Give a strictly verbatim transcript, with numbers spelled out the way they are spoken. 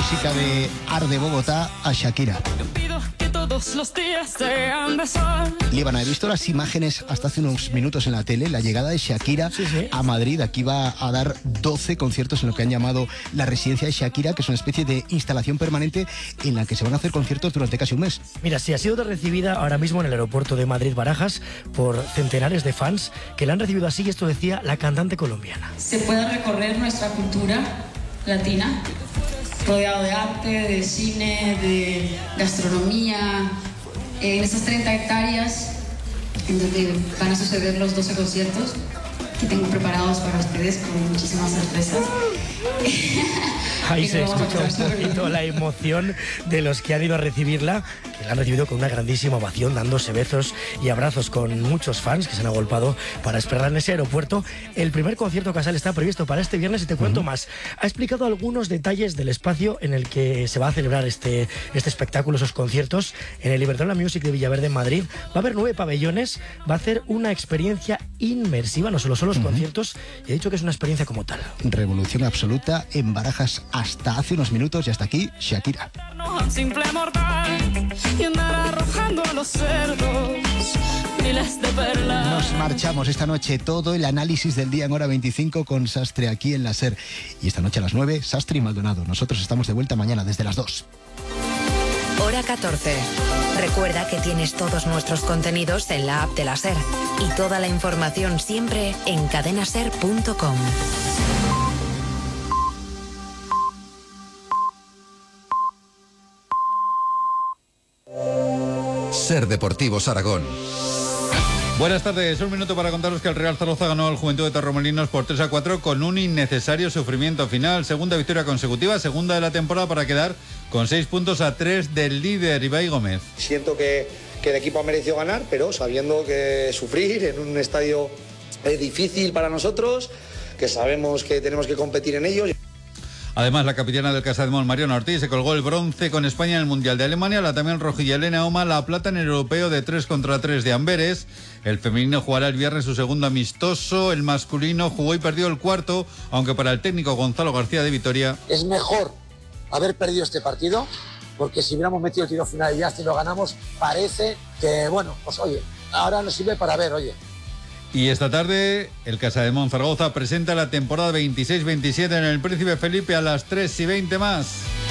música de Arde Bogotá a Shakira. Todos los días sean de sol. Líbana, he visto las imágenes hasta hace unos minutos en la tele, la llegada de Shakira sí, sí. a Madrid. Aquí va a dar doce conciertos en lo que han llamado la residencia de Shakira, que es una especie de instalación permanente en la que se van a hacer conciertos durante casi un mes. Mira, sí, ha sido recibida ahora mismo en el aeropuerto de Madrid-Barajas por centenares de fans que la han recibido así, y esto decía la cantante colombiana. Se pueda recorrer nuestra cultura latina, rodeado de arte, de cine, de gastronomía, en esas treinta hectáreas en donde van a suceder los doce conciertos que tengo preparados para ustedes con muchísimas sorpresas. Ahí se escucha un poquito la emoción de los que han ido a recibirla, que la han recibido con una grandísima ovación, dándose besos y abrazos con muchos fans que se han agolpado para esperarla en ese aeropuerto. El primer concierto Casal está previsto para este viernes y te cuento uh-huh. más. Ha explicado algunos detalles del espacio en el que se va a celebrar este, este espectáculo, esos conciertos. En el Iberdrola Music de Villaverde, en Madrid, va a haber nueve pabellones, va a hacer una experiencia inmersiva, no solo son los uh-huh. conciertos, y ha dicho que es una experiencia como tal. Revolución absoluta en Barajas hasta hace unos minutos, y hasta aquí Shakira. Simple mortal y andar arrojando a los cerdos miles de perlas. Nos marchamos esta noche, todo el análisis del día en hora veinticinco con Sastre aquí en la SER. Y esta noche a las nueve, Sastre y Maldonado. Nosotros estamos de vuelta mañana desde las dos. Hora catorce. Recuerda que tienes todos nuestros contenidos en la app de la SER y toda la información siempre en cadena ser punto com. SER Deportivos Aragón. Buenas tardes, un minuto para contaros que el Real Zaragoza ganó al Juventud de Torremolinos por tres a cuatro con un innecesario sufrimiento final. Segunda victoria consecutiva, segunda de la temporada, para quedar con seis puntos a tres del líder Ibai Gómez. Siento que, que el equipo ha merecido ganar, pero sabiendo que sufrir en un estadio difícil para nosotros, que sabemos que tenemos que competir en ellos. Además, la capitana del Casademón, Mariona Ortiz, se colgó el bronce con España en el Mundial de Alemania. La también rojilla Elena Oma, la plata en el europeo de tres contra tres de Amberes. El femenino jugará el viernes su segundo amistoso. El masculino jugó y perdió el cuarto, aunque para el técnico Gonzalo García de Vitoria es mejor haber perdido este partido, porque si hubiéramos metido el tiro final y ya si lo ganamos, parece que, bueno, pues oye, ahora nos sirve para ver, oye. Y esta tarde el Casademón Zaragoza presenta la temporada veintiséis veintisiete en el Príncipe Felipe a las tres y veinte más.